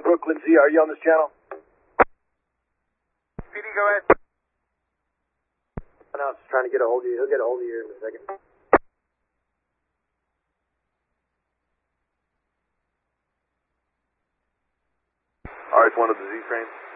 Brooklyn Z. Are you on this channel? PD, go ahead. No, just trying to get a hold of you. He'll get a hold of you in a second. RS1 of the Z frame.